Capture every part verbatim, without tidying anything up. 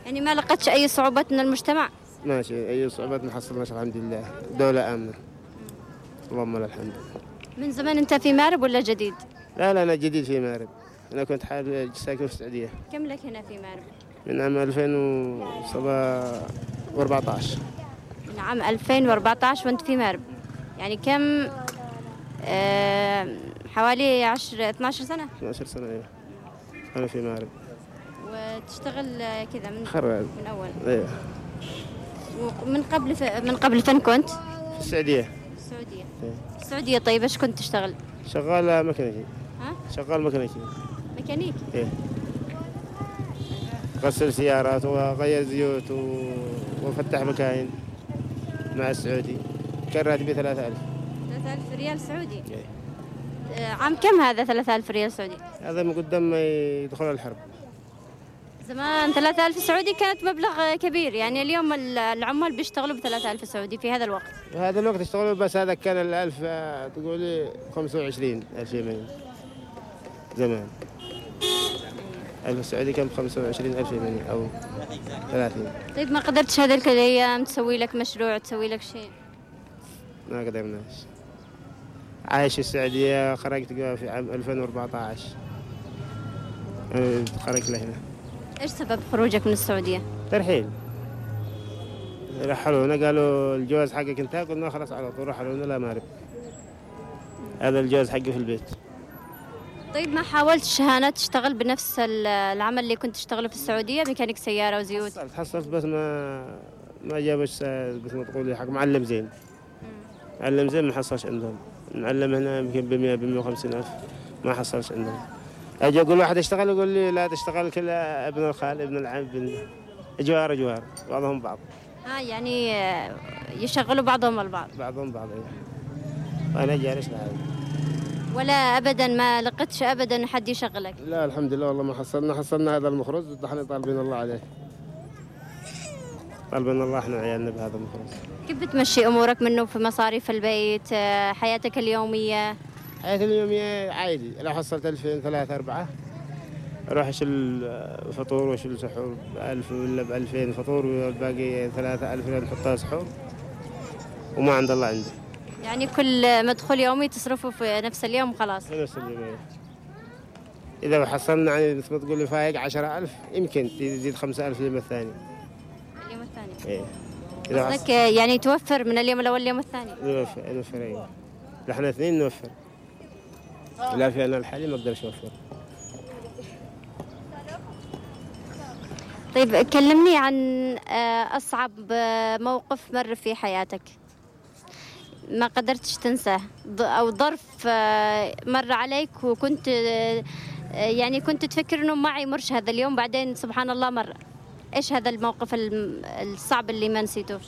يعني ما لقتش أي صعوبات من المجتمع؟ ماشي، أي صعوبات ما حصلناش الحمد لله، دولة آمنة اللهم لك الحمد. من زمان أنت في مأرب ولا جديد؟ لا لا، أنا جديد في مأرب، أنا كنت حال ساكن في السعودية. كم لك هنا في مأرب؟ من عام ألفين وأربعة عشر. من عام ألفين وأربعة عشر وأنت في مأرب، يعني كم؟ آه حوالي عشر اثنا عشر سنة. اثنا عشر سنة إيه. أنا في مأرب. وتشتغل كذا من خرج من أول؟ إيه. ومن قبل ف... من قبل فين كنت؟ في السعودية. السعودية. إيه. السعودية. طيب ايش كنت تشتغل؟ شغال ميكانيكي. ها؟ شغال ميكانيكي. ميكانيكي؟ إيه. غسل سيارات وغير زيوت و... وفتح مكاين مع السعودي. كان راتبي ثلاثة آلاف. ثلاثة آلاف ريال سعودي؟ إيه. آه عام كم هذا ثلاثة آلاف ريال سعودي؟ هذا من قدام ما يدخلوا الحرب. زمان ثلاثة آلاف سعودي كانت مبلغ كبير، يعني اليوم العمال بيشتغلوا ب ثلاثة آلاف سعودي في هذا الوقت. في هذا الوقت اشتغلوا، بس هذا كان الألف تقولي خمسة وعشرين ألف يمني زمان. ألف سعودي كان بخمسة وعشرين ألف يمني أو ثلاثين. طيب ما قدرتش هذيك الأيام تسوي لك مشروع، تسوي لك شيء؟ ما قدرناش. عايش في السعودية، خرجت في عام ألفين وأربعة عشر. خرجت لهنا. إيش سبب خروجك من السعودية؟ ترحيل. رحلونا قالوا الجواز حقك انتهى، قلنا خلاص على طول رحلونا لا مارب. هذا الجواز حقي في البيت. طيب ما حاولتش هنا تشتغل بنفس العمل اللي كنت تشتغله في السعودية، ميكانيك سيارة وزيوت؟ حصلت حصلت بس ما ما جابش، بس ما تقولي حق معلم زين. معلم زين ما حصلش عندهم. معلم هنا يمكن ب مئة ب مئة وخمسين ألف ما حصلش عندهم. اجي اقول واحد اشتغل يقول لي لا تشتغل، كل ابن الخال ابن العم ابن جوار جوار بعضهم بعض. اه يعني يشغلوا بعضهم البعض. بعضهم بعض ايوه. وانا جالس لهذا. ولا ابدا ما لقيتش ابدا حد يشغلك؟ لا الحمد لله والله ما حصلنا، حصلنا هذا المخرج، احنا طالبين الله عليه. طالبين الله احنا وعيالنا بهذا المخرج. كيف بتمشي امورك منه في مصاريف البيت، حياتك اليوميه؟ حياتي اليوميه عادي، لو حصلت ألفين ثلاثة أربعة اروح اشيل فطور واشيل سحور بألف ولا بألفين فطور، والباقي ثلاثة ألف نحطها سحور، وما عند الله عندي. يعني كل مدخول يومي تصرفه في نفس اليوم وخلاص؟ في نفس اليوم. إذا حصلنا يعني مثل ما تقول لي فايق عشرة ألف يمكن تزيد خمسة ألف اليوم الثاني. اليوم الثاني؟ إيه. قصدك يعني توفر من اليوم الأول لليوم الثاني؟ نوفر نوفر أيوه. نحن اثنين نوفر. لا في أنا الحالي ما أقدرش أوفر. طيب كلمني عن أصعب موقف مر في حياتك ما قدرتش تنساه، أو ظرف مر عليك وكنت يعني كنت تفكر إنه ما يمرش هذا اليوم، بعدين سبحان الله مر. إيش هذا الموقف الصعب اللي ما نسيتوش؟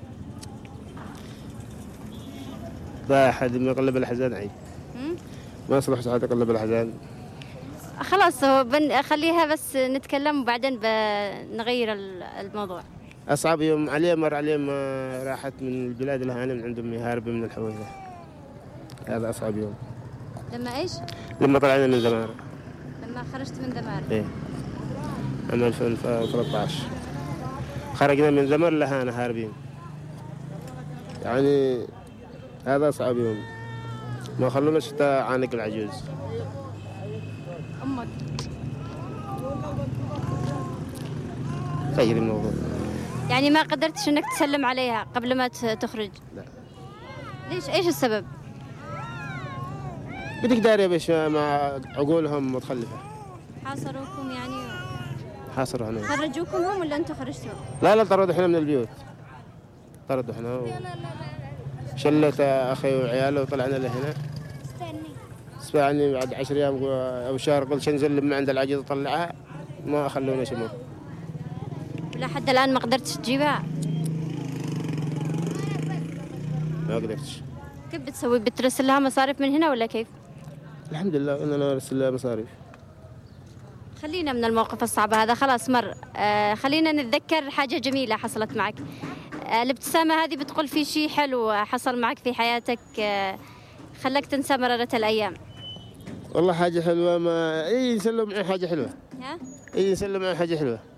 ضاع أحد من يقلب الأحزان عيب. ما يصلح ساعات يقلب الأحزان. خلاص بن... خليها بس نتكلم وبعدين بنغير الموضوع. أصعب يوم عليه مر عليه ما راحت من البلاد لهنا من عند أمي هاربة من الحويلة. هذا أصعب يوم. لما إيش؟ لما طلعنا من دمار. لما خرجت من دمار؟ إيه. عام ألفين وثلاثة عشر خرجنا من دمار لهنا هاربين. يعني هذا أصعب يوم. ما خلوناش عانق العجوز. أمك غير الموضوع. يعني ما قدرتش انك تسلم عليها قبل ما تخرج؟ لا. ليش؟ ايش السبب؟ بدك داري باش مع عقولهم متخلفة. حاصروكم يعني؟ حاصروا هنا. خرجوكم هم ولا انتم خرجتوا؟ لا لا طردوا احنا من البيوت. طردوا احنا و... شلت اخي وعياله وطلعنا لهنا. استني بعد عشر ايام او شهر قلت انزل لما عند العجوز اطلعها، ما خلونا شموع. لحد الآن ما قدرتش تجيبها؟ ما قدرتش. كيف بتسوي؟ بترسل لها مصاريف من هنا ولا كيف؟ الحمد لله أنا أرسل لها مصاريف. خلينا من الموقف الصعب هذا، خلاص مر. آه خلينا نتذكر حاجة جميلة حصلت معك. آه الابتسامة هذه بتقول في شيء حلو حصل معك في حياتك آه خلاك تنسى مرارة الأيام. والله حاجة حلوة، ما إيه ينسلوا معي حاجة حلوة. ها؟ إيه ينسلوا معي حاجة حلوة.